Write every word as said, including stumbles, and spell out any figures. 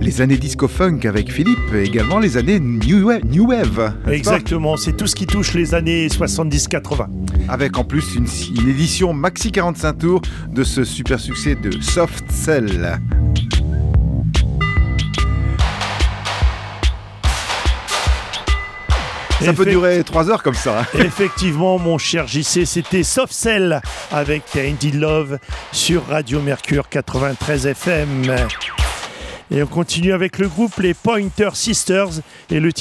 Les années disco-funk avec Philippe, et également les années New Wave. New Wave Exactement, c'est tout ce qui touche les années soixante-dix quatre-vingts. Avec en plus une, une édition maxi quarante-cinq tours de ce super succès de Soft Cell. Ça peut durer trois heures comme ça. Effectivement, mon cher J C, c'était Soft Cell avec Tainted Love sur Radio Mercure quatre-vingt-treize F M. Et on continue avec le groupe les Pointer Sisters et le